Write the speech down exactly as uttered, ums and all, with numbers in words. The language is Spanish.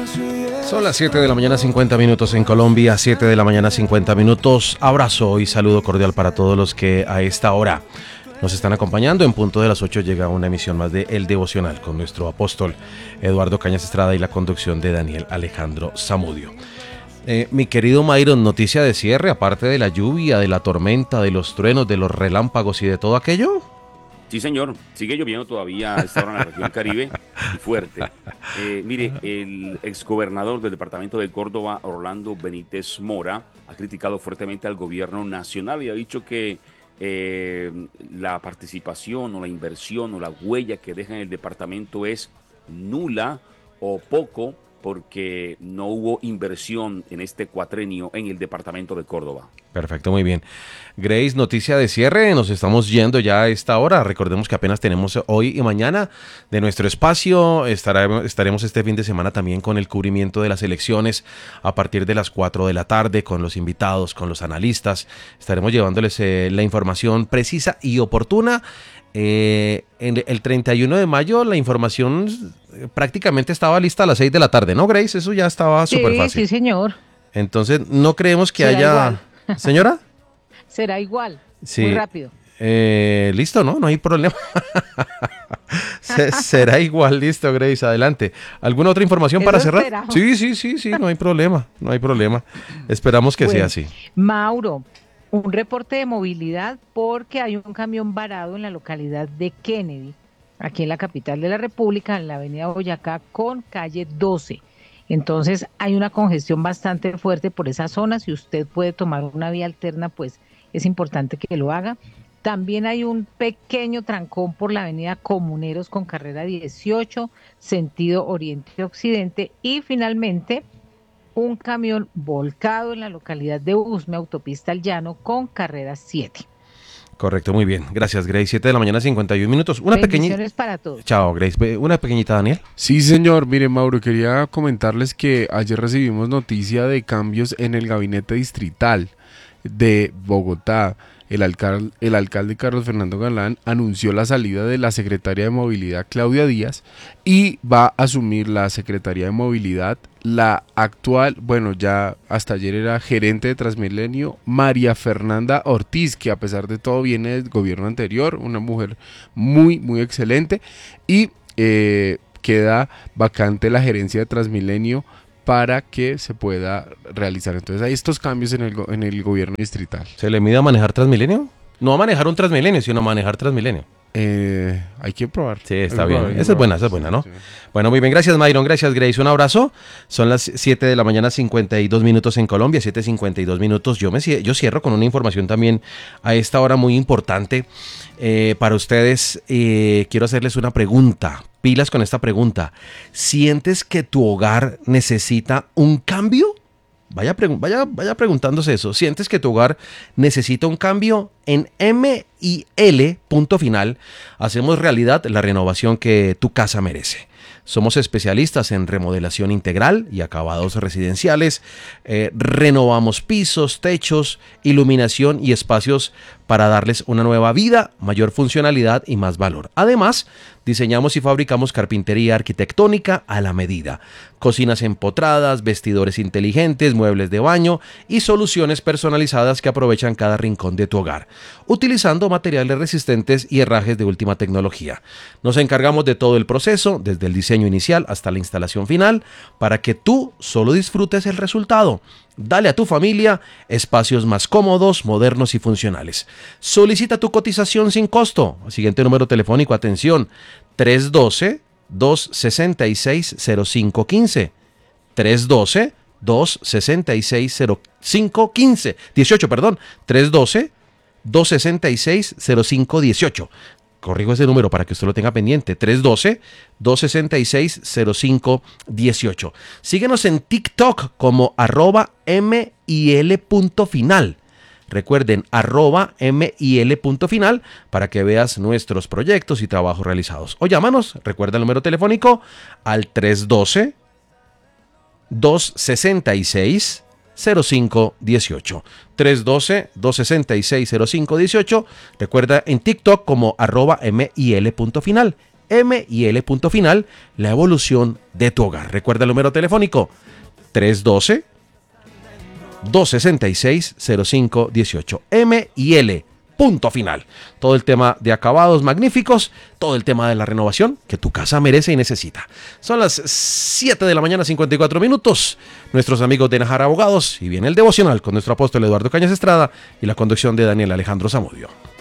Son las siete de la mañana, cincuenta minutos en Colombia, siete de la mañana, cincuenta minutos. Abrazo y saludo cordial para todos los que a esta hora nos están acompañando. En punto de las ocho llega una emisión más de El Devocional con nuestro apóstol Eduardo Cañas Estrada y la conducción de Daniel Alejandro Zamudio. Eh, mi querido Myron, noticia de cierre, aparte de la lluvia, de la tormenta, de los truenos, de los relámpagos y de todo aquello. Sí, señor, sigue lloviendo todavía a esta hora en la región Caribe y fuerte. Eh, mire, el exgobernador del departamento de Córdoba, Orlando Benítez Mora, ha criticado fuertemente al gobierno nacional y ha dicho que eh, la participación o la inversión o la huella que deja en el departamento es nula o poco, porque no hubo inversión en este cuatrenio en el departamento de Córdoba. Perfecto, muy bien. Grace, noticia de cierre, nos estamos yendo ya a esta hora. Recordemos que apenas tenemos hoy y mañana de nuestro espacio. Estará, estaremos este fin de semana también con el cubrimiento de las elecciones a partir de las cuatro de la tarde, con los invitados, con los analistas. Estaremos llevándoles eh, la información precisa y oportuna. Eh, en el treinta y uno de mayo la información prácticamente estaba lista a las seis de la tarde, ¿no, Grace? Eso ya estaba súper sí, fácil. Sí, señor. Entonces, no creemos que Será haya... igual. ¿Señora? Será igual, sí. Muy rápido. Eh, listo, ¿no? No hay problema. Se, será igual, listo, Grace, adelante. ¿Alguna otra información para cerrar? Esperamos. Sí, sí, sí, sí, no hay problema, no hay problema. Esperamos que bueno, sea así. Mauro, un reporte de movilidad porque hay un camión varado en la localidad de Kennedy, aquí en la capital de la República, en la avenida Boyacá con calle doce. Entonces hay una congestión bastante fuerte por esa zona. Si usted puede tomar una vía alterna, pues es importante que lo haga. También hay un pequeño trancón por la avenida Comuneros con carrera dieciocho, sentido oriente-occidente. Y finalmente, un camión volcado en la localidad de Usme, autopista al Llano, con carrera siete. Correcto, muy bien. Gracias, Grace. siete de la mañana, cincuenta y uno minutos. Una Bendiciones pequeñita. para todos. Chao, Grace. Una pequeñita, Daniel. Sí, señor. Mire, Mauro, quería comentarles que ayer recibimos noticia de cambios en el gabinete distrital de Bogotá. El alcalde, el alcalde Carlos Fernando Galán anunció la salida de la secretaria de Movilidad, Claudia Díaz, y va a asumir la Secretaría de Movilidad la actual, bueno, ya hasta ayer era gerente de Transmilenio, María Fernanda Ortiz, que a pesar de todo viene del gobierno anterior, una mujer muy, muy excelente, y eh, queda vacante la gerencia de Transmilenio para que se pueda realizar. Entonces hay estos cambios en el, go- en el gobierno distrital. ¿Se le mide a manejar Transmilenio? No a manejar un Transmilenio, sino a manejar Transmilenio. Eh, hay que probar. Sí, está Hay que bien. probar, hay que Esa es buena, probar. esa es buena, ¿no? Sí, sí. Bueno, muy bien. Gracias, Myron. Gracias, Grace. Un abrazo. Son las siete de la mañana, cincuenta y dos minutos en Colombia, siete cincuenta y dos minutos. Yo, me, cie- yo cierro con una información también a esta hora muy importante eh, para ustedes. Eh, quiero hacerles una pregunta. Pilas con esta pregunta. ¿Sientes que tu hogar necesita un cambio? Vaya, pregun- vaya, vaya preguntándose eso. ¿Sientes que tu hogar necesita un cambio? En M I L, punto final, hacemos realidad la renovación que tu casa merece. Somos especialistas en remodelación integral y acabados residenciales. Eh, renovamos pisos, techos, iluminación y espacios para darles una nueva vida, mayor funcionalidad y más valor. Además, diseñamos y fabricamos carpintería arquitectónica a la medida, cocinas empotradas, vestidores inteligentes, muebles de baño y soluciones personalizadas que aprovechan cada rincón de tu hogar, utilizando materiales resistentes y herrajes de última tecnología. Nos encargamos de todo el proceso, desde el diseño inicial hasta la instalación final, para que tú solo disfrutes el resultado. Dale a tu familia espacios más cómodos, modernos y funcionales. Solicita tu cotización sin costo. Siguiente número telefónico, atención, tres uno dos, dos seis seis, cero cinco uno cinco. tres uno dos, dos seis seis, cero cinco uno cinco. dieciocho, perdón. tres uno dos, dos seis seis, cero cinco uno ocho. Corrijo ese número para que usted lo tenga pendiente. tres uno dos, dos seis seis, cero cinco uno ocho. Síguenos en TikTok como arroba mil punto final. Recuerden, arroba mil punto final para que veas nuestros proyectos y trabajos realizados. O llámanos, recuerda el número telefónico al tres uno dos, dos seis seis, cero cinco uno ocho. tres uno dos, dos seis seis, cero cinco uno ocho. Recuerda en TikTok como arroba mil punto final. M y L punto final, la evolución de tu hogar. Recuerda el número telefónico tres uno dos, dos seis seis, cero cinco uno ocho. M y L punto final. Todo el tema de acabados magníficos, todo el tema de la renovación que tu casa merece y necesita. Son las siete de la mañana, cincuenta y cuatro minutos. Nuestros amigos de Najar Abogados, y viene el devocional con nuestro apóstol Eduardo Cañas Estrada y la conducción de Daniel Alejandro Zamudio.